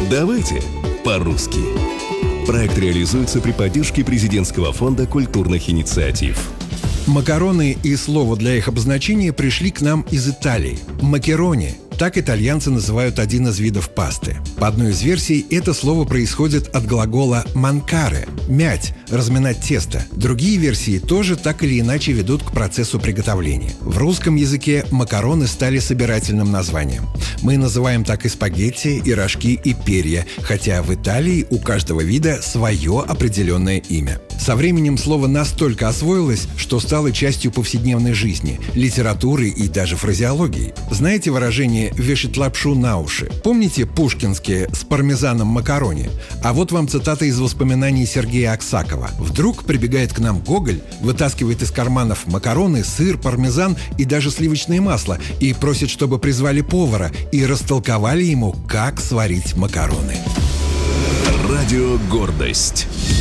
Давайте по-русски. Проект реализуется при поддержке Президентского фонда культурных инициатив. Макароны и слово для их обозначения пришли к нам из Италии. Макарони – так итальянцы называют один из видов пасты. По одной из версий, это слово происходит от глагола «манкаре» – «мять», «разминать тесто». Другие версии тоже так или иначе ведут к процессу приготовления. В русском языке макароны стали собирательным названием. Мы называем так и спагетти, и рожки, и перья, хотя в Италии у каждого вида свое определенное имя. Со временем слово настолько освоилось, что стало частью повседневной жизни, литературы и даже фразеологии. Знаете выражение «вешать лапшу на уши»? Помните пушкинские «с пармезаном макарони»? А вот вам цитата из воспоминаний Сергея Аксакова. Вдруг прибегает к нам Гоголь, вытаскивает из карманов макароны, сыр, пармезан и даже сливочное масло и просит, чтобы призвали повара и растолковали ему, как сварить макароны. Радио «Гордость».